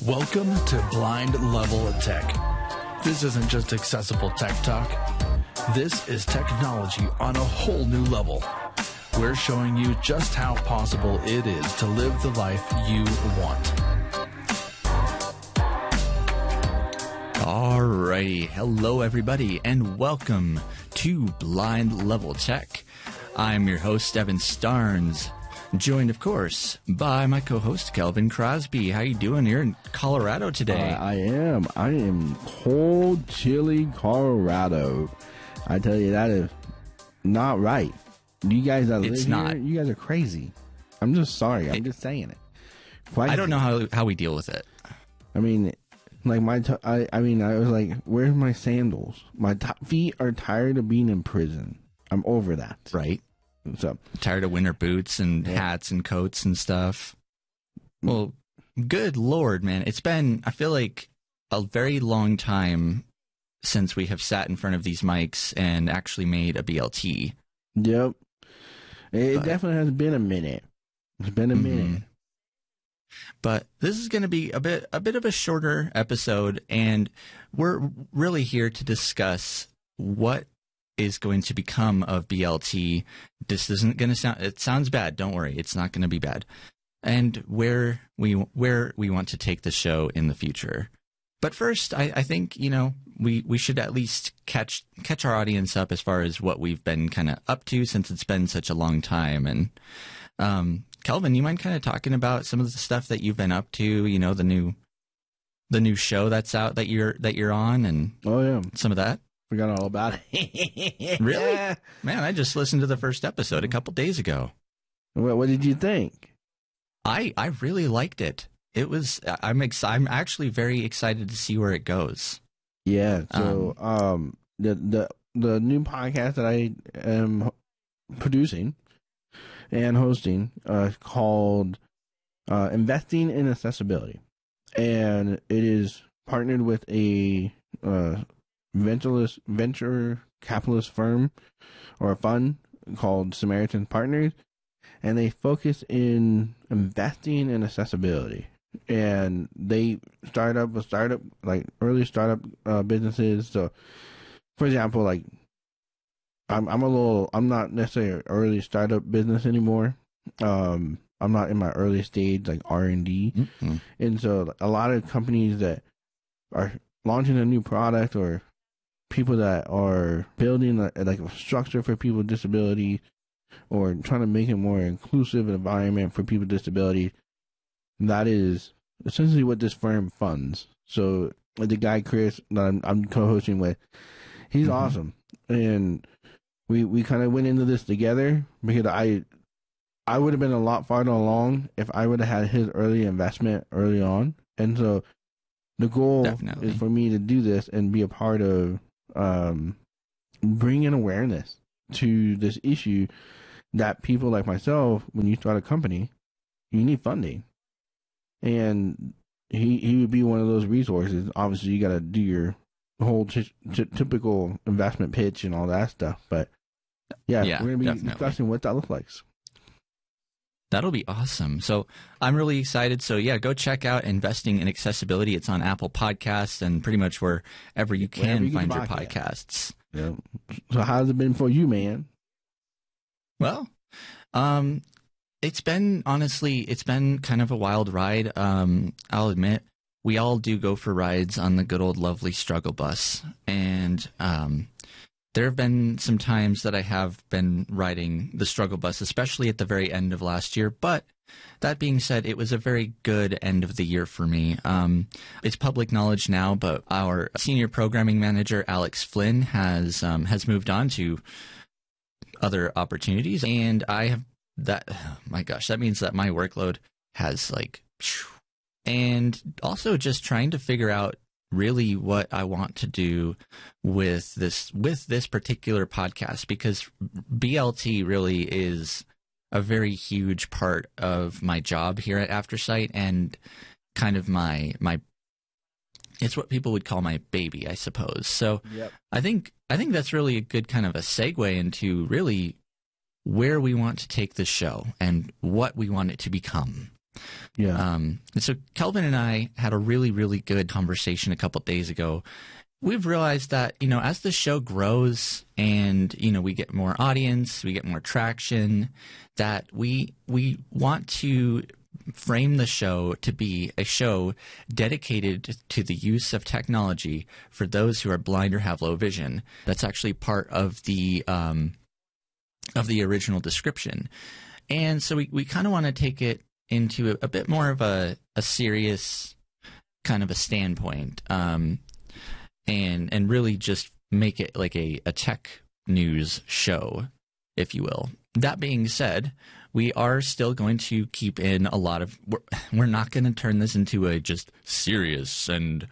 Welcome to Blind Level Tech. This isn't just accessible tech talk. This is technology on a whole new level. We're showing you just how possible it is to live the life you want. Alrighty, hello everybody, and welcome to Blind Level Tech. I'm your host, Evan Starnes, joined, of course, by my co-host, Kelvin Crosby. How you doing here in Colorado today? I am cold, chilly Colorado. I tell you, that is not right. You guys that live here, you guys are crazy. I'm just sorry. I'm just saying it. I don't know how we deal with it. I mean, like I was like, where's my sandals? My feet are tired of being in prison. I'm over that. Right. So tired of winter boots and hats and coats and stuff. Well, good Lord, man. It's been, I feel like, a very long time since we have sat in front of these mics and actually made a BLT. Yep. It definitely has been a minute. It's been a minute. But this is going to be a bit of a shorter episode, and we're really here to discuss what is going to become of BLT. This isn't going to sound, it sounds bad. Don't worry. It's not going to be bad. And where we want to take the show in the future. But first, I think, we should at least catch our audience up as far as what we've been kind of up to since it's been such a long time. And Kelvin, you mind kind of talking about some of the stuff that you've been up to, the new show that's out that you're on, and some of that? Forgot all about it. Really? Man, I just listened to the first episode a couple days ago. What did you think? I really liked it. It was I'm actually very excited to see where it goes. Yeah. So the new podcast that I am producing and hosting called Investing in Accessibility, and it is partnered with a venture capitalist firm or a fund called Samaritan Partners, and they focus in investing in accessibility. And they early startup businesses. So, for example, like I'm not necessarily an early startup business anymore. I'm not in my early stage like R&D, and so a lot of companies that are launching a new product, or people that are building a structure for people with disabilities, or trying to make a more inclusive environment for people with disabilities, that is essentially what this firm funds. So the guy Chris that I'm co-hosting with, he's awesome, and we kind of went into this together because I would have been a lot farther along if I would have had his early investment early on, and so the goal is for me to do this and be a part of bringing awareness to this issue that people like myself, when you start a company, you need funding. And he would be one of those resources. Obviously, you got to do your whole typical investment pitch and all that stuff. But yeah we're going to be discussing what that looks like. That'll be awesome. So I'm really excited. So yeah, go check out Investing in Accessibility. It's on Apple Podcasts and pretty much wherever you can find your podcasts. Yeah. So how's it been for you, man? Well, it's been kind of a wild ride. I'll admit, we all do go for rides on the good old lovely struggle bus. And there have been some times that I have been riding the struggle bus, especially at the very end of last year. But that being said, it was a very good end of the year for me. It's public knowledge now, but our senior programming manager, Alex Flynn, has moved on to other opportunities. And I have that means that my workload has and also just trying to figure out really what I want to do with this particular podcast, because BLT really is a very huge part of my job here at AfterSight, and kind of my it's what people would call my baby, I suppose. So I think that's really a good kind of a segue into really where we want to take this show and what we want it to become. Yeah. So Kelvin and I had a really, really good conversation a couple days ago. We've realized that, as the show grows and, we get more audience, we get more traction, that we want to frame the show to be a show dedicated to the use of technology for those who are blind or have low vision. That's actually part of the original description. And so we kind of want to take it into a bit more of a serious kind of a standpoint, and really just make it like a tech news show, if you will. That being said, we are still going to keep in a lot of. We're not going to turn this into a just serious and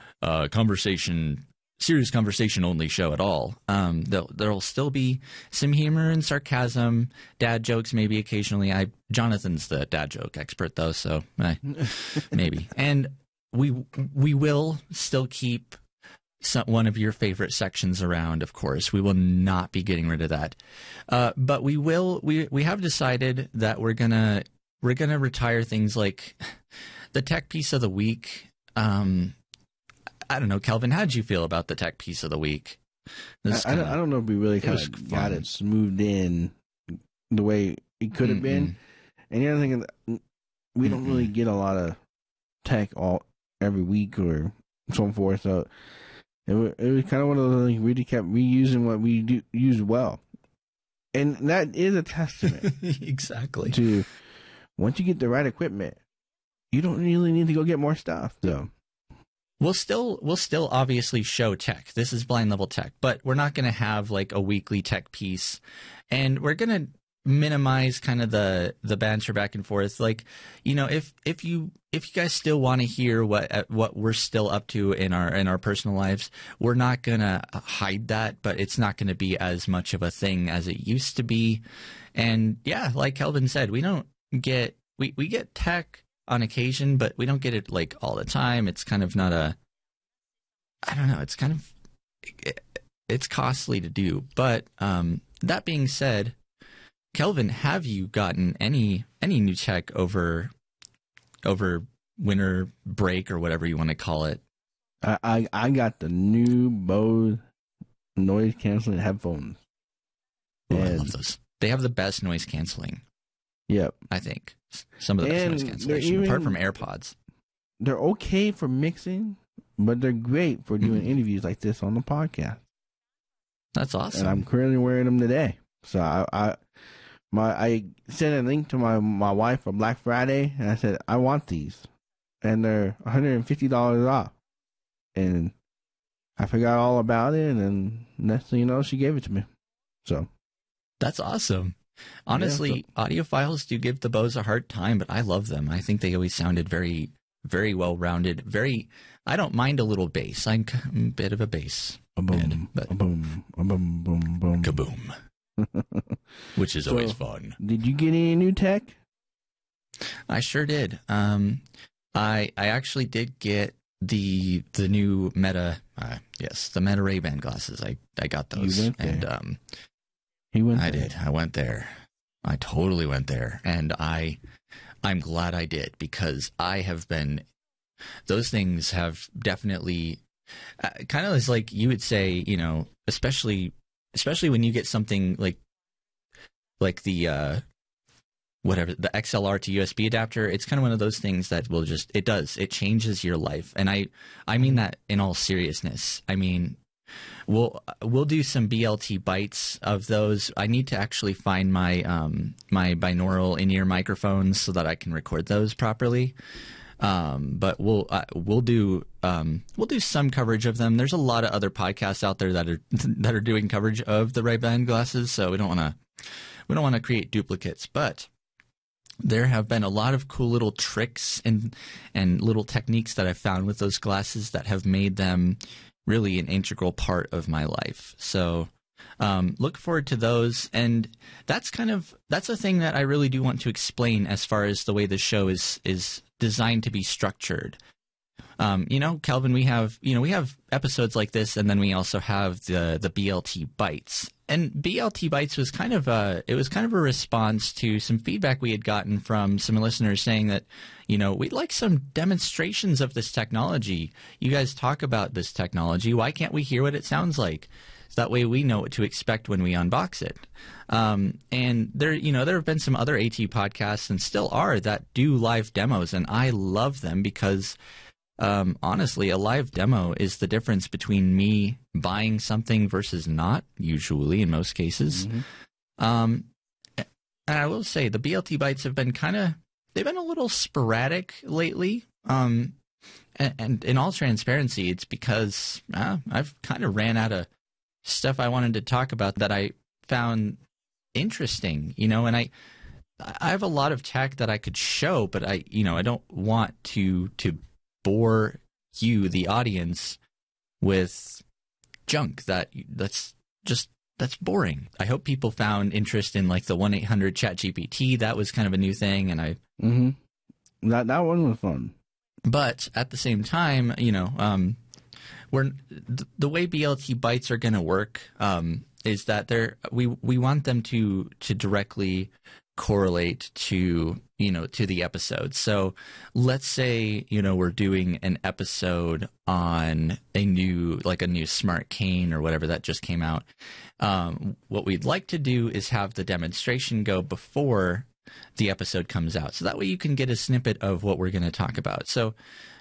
serious conversation only show at all. There'll still be some humor and sarcasm, dad jokes maybe occasionally. Jonathan's the dad joke expert though, so maybe. And we will still keep one of your favorite sections around, of course. We will not be getting rid of that. But we have decided that we're gonna retire things like the tech piece of the week. I don't know, Kelvin, how did you feel about the tech piece of the week? I don't know if we really kind of got it smoothed in the way it could have been. And the other thing is, we don't really get a lot of tech every week or so forth. So it was kind of one of those things. We really kept reusing what we do use well, and that is a testament exactly to once you get the right equipment, you don't really need to go get more stuff. So. We'll still obviously show tech. This is Blind Level Tech, but we're not going to have like a weekly tech piece, and we're going to minimize kind of the banter back and forth. Like, if you guys still want to hear what we're still up to in our personal lives, we're not going to hide that, but it's not going to be as much of a thing as it used to be. And yeah, like Kelvin said, we get tech on occasion, but we don't get it like all the time. It's kind of not I don't know, it's kind of, it's costly to do. But that being said, Kelvin, have you gotten any new tech over winter break or whatever you want to call it? I got the new Bose noise canceling headphones. Ooh, I love those. They have the best noise canceling. Yep. I think some of the best noise cancellation, apart from AirPods. They're okay for mixing, but they're great for doing interviews like this on the podcast. That's awesome. And I'm currently wearing them today. So I sent a link to my wife for Black Friday, and I said, I want these. And they're $150 off. And I forgot all about it, and next thing you know, she gave it to me. So that's awesome. Honestly, audiophiles do give the Bose a hard time, but I love them. I think they always sounded very, very well-rounded. I don't mind a little bass. I'm a bit of a bass. Boom, boom, boom, boom, boom. Kaboom. Which is always fun. Did you get any new tech? I sure did. I actually did get the new Meta, the Meta Ray-Ban glasses. I got those. You went there. And He went. I did. I went there. I totally went there, and I'm glad I did, because I have been. Those things have definitely, kind of as like you would say, especially when you get something like the whatever, the XLR to USB adapter. It's kind of one of those things that will it changes your life, and I mean that in all seriousness. I mean, we'll do some BLT bites of those. I need to actually find my my binaural in-ear microphones so that I can record those properly. But we'll do some coverage of them. There's a lot of other podcasts out there that are doing coverage of the Ray-Ban glasses, so we don't want to create duplicates. But there have been a lot of cool little tricks and little techniques that I've found with those glasses that have made them really an integral part of my life. So look forward to those. And that's a thing that I really do want to explain as far as the way the show is designed to be structured. Kelvin, we have episodes like this, and then we also have the BLT Bites. And BLT Bites was kind of a response to some feedback we had gotten from some listeners saying that, we'd like some demonstrations of this technology. You guys talk about this technology. Why can't we hear what it sounds like? So that way we know what to expect when we unbox it. And there have been some other AT podcasts, and still are, that do live demos, and I love them because honestly, a live demo is the difference between me buying something versus not, usually in most cases. Mm-hmm. And I will say the BLT Bites have been they've been a little sporadic lately. And in all transparency, it's because I've kind of ran out of stuff I wanted to talk about that I found interesting, and I have a lot of tech that I could show, but I don't want to bore you, the audience, with junk that's boring. I hope people found interest in like the 1-800 ChatGPT. That was kind of a new thing, and that one was fun. But at the same time, the way BLT Bites are going to work is that we want them to directly correlate to the episode. So let's say we're doing an episode on a new smart cane or whatever that just came out. What we'd like to do is have the demonstration go before the episode comes out, so that way you can get a snippet of what we're going to talk about. So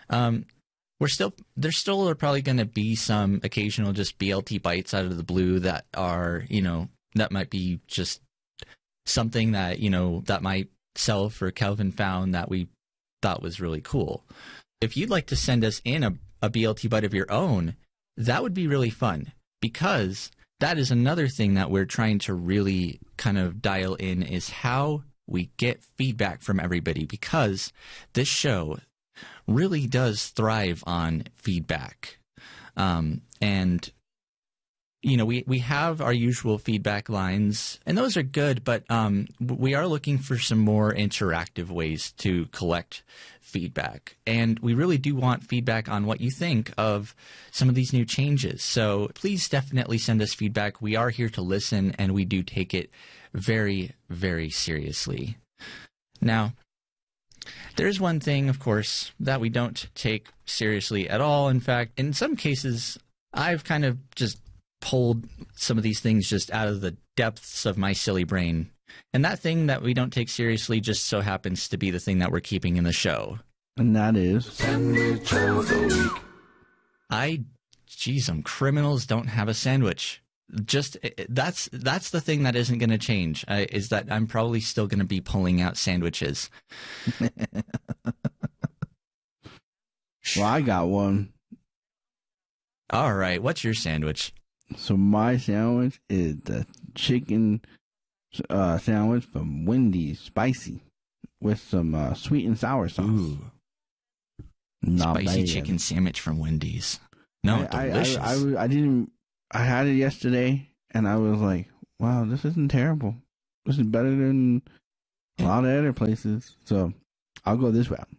there still are probably going to be some occasional just BLT Bites out of the blue that are that might be just something that that myself or Kelvin found that we thought was really cool. If you'd like to send us in a BLT Bite of your own, that would be really fun, because that is another thing that we're trying to really kind of dial in, is how we get feedback from everybody, because this show really does thrive on feedback. And we have our usual feedback lines, and those are good, but we are looking for some more interactive ways to collect feedback. And we really do want feedback on what you think of some of these new changes. So please definitely send us feedback. We are here to listen, and we do take it very, very seriously. Now, there's one thing, of course, that we don't take seriously at all. In fact, in some cases, I've kind of just pulled some of these things just out of the depths of my silly brain. And that thing that we don't take seriously just so happens to be the thing that we're keeping in the show. And that is Sandwich of the Week. Criminals don't have a sandwich. Just that's the thing that isn't going to change, is that I'm probably still going to be pulling out sandwiches. Well, I got one. All right, what's your sandwich? So my sandwich is the chicken sandwich from Wendy's, spicy, with some sweet and sour sauce. Ooh. Spicy chicken sandwich from Wendy's. No, delicious. I had it yesterday, and I was like, wow, this isn't terrible. This is better than a lot of other places. So I'll go this route.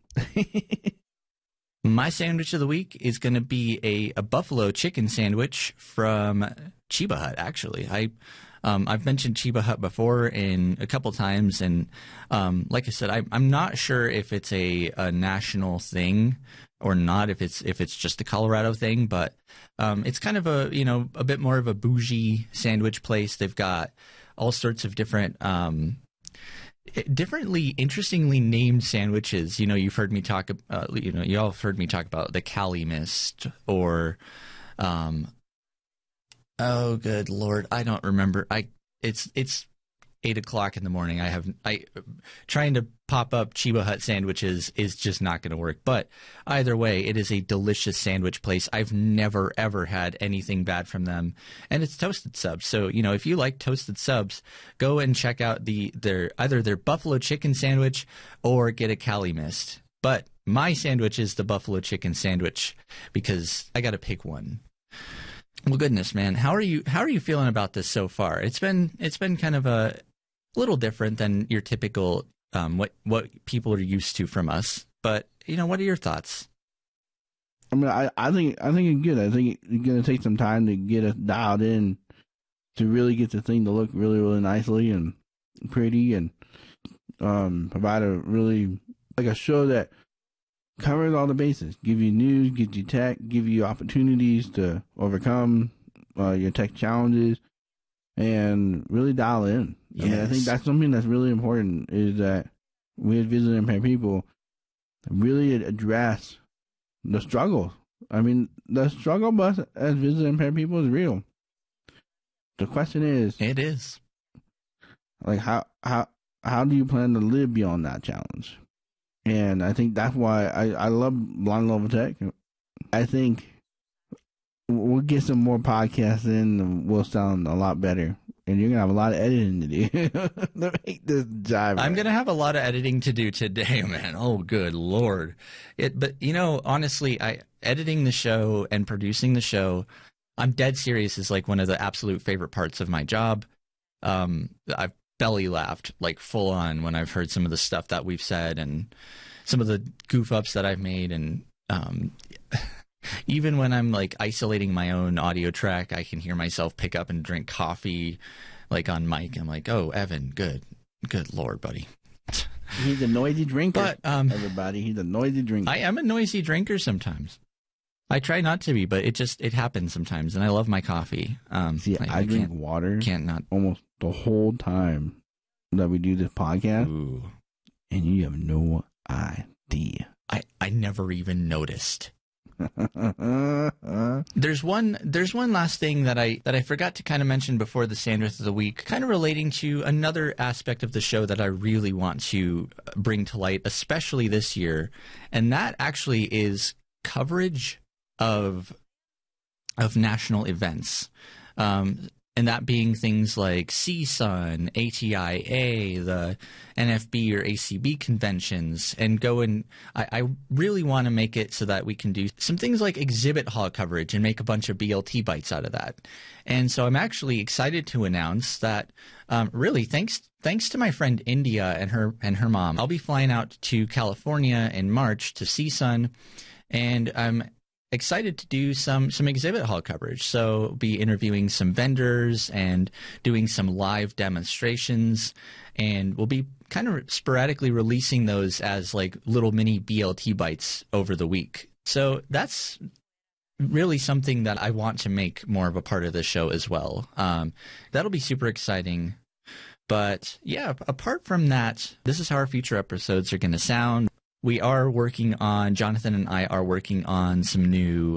My sandwich of the week is going to be a buffalo chicken sandwich from Cheba Hut, actually. I've mentioned Cheba Hut before in a couple times, and like I said, I'm not sure if it's a national thing or not, if it's just a Colorado thing, but it's kind of a bit more of a bougie sandwich place. They've got all sorts of different differently interestingly named sandwiches. You've heard me talk you all have heard me talk about the Cali Mist, or oh good lord, I don't remember. It's 8:00 in the morning. Trying to pop up Cheba Hut sandwiches is just not going to work. But either way, it is a delicious sandwich place. I've never ever had anything bad from them, and it's toasted subs. So if you like toasted subs, go and check out either their buffalo chicken sandwich or get a Cali Mist. But my sandwich is the buffalo chicken sandwich because I got to pick one. Well, goodness, man, how are you feeling about this so far? It's been kind of a little different than your typical what people are used to from us. But what are your thoughts? I mean, I think it's good. I think it's gonna take some time to get us dialed in to really get the thing to look really, really nicely and pretty, and provide a really like a show that covers all the bases. Give you news, give you tech, give you opportunities to overcome your tech challenges, and really dial in. Yes. I mean, I think that's something that's really important, is that we as visually impaired people really address the struggle. I mean, the struggle bus as visually impaired people is real. The question is, it is, like, how do you plan to live beyond that challenge? And I think that's why I love Blind Level Tech. I think we'll get some more podcasts in, and we'll sound a lot better. And you're going to have a lot of editing to do to make this jive. I'm going to have a lot of editing to do today, man. Oh, good Lord. But, you know, honestly, editing the show and producing the show, I'm dead serious, is like one of the absolute favorite parts of my job. I've belly laughed like full on when I've heard some of the stuff that we've said and some of the goof ups that I've made. And even when I'm like isolating my own audio track, I can hear myself pick up and drink coffee like on mic. I'm like, oh, Evan, good Lord, buddy. He's a noisy drinker. But everybody, he's a noisy drinker. I am a noisy drinker sometimes. I try not to be, but it happens sometimes, and I love my coffee. See, I drink water almost the whole time that we do this podcast. Ooh. And you have no idea. I never even noticed. There's one last thing that I forgot to kind of mention before the Sandwich of the Week, kind of relating to another aspect of the show that I really want to bring to light, especially this year, and that actually is coverage of national events, and that being things like CSUN, ATIA, the NFB or ACB conventions, and I really want to make it so that we can do some things like exhibit hall coverage and make a bunch of BLT bites out of that. And so I'm actually excited to announce that, really thanks to my friend India and her mom, I'll be flying out to California in March to CSUN, and I'm excited to do some exhibit hall coverage. So be interviewing some vendors and doing some live demonstrations, and we'll be kind of sporadically releasing those as like little mini BLT bites over the week. So that's really something that I want to make more of a part of the show as well. That'll be super exciting. But yeah, apart from that, this is how our future episodes are going to sound. We are working on, Jonathan and I are working on some new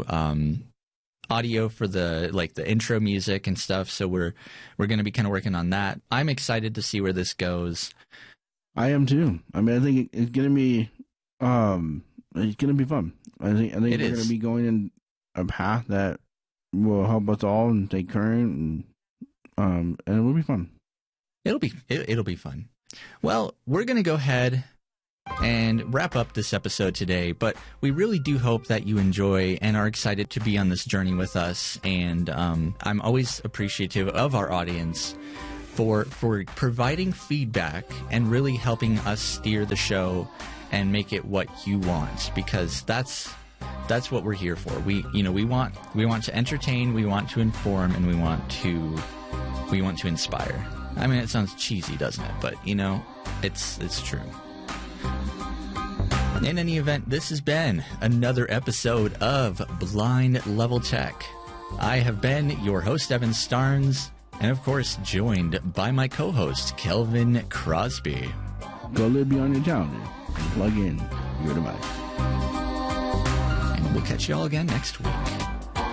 audio for the intro music and stuff. So we're going to be kind of working on that. I'm excited to see where this goes. I am too. I mean, I think it's going to be fun. I think we're going to be going in a path that will help us all and stay current, and it will be fun. It'll be fun. Well, we're going to go ahead and wrap up this episode today, but we really do hope that you enjoy and are excited to be on this journey with us. And I'm always appreciative of our audience for providing feedback and really helping us steer the show and make it what you want, because that's what we're here for. We want to entertain, we want to inform, and we want to inspire. I mean, it sounds cheesy, doesn't it? But it's true. In any event, this has been another episode of Blind Level Tech. I have been your host, Evan Starnes, and of course, joined by my co-host, Kelvin Crosby. Go live beyond your challenges and plug in your device. And we'll catch you all again next week.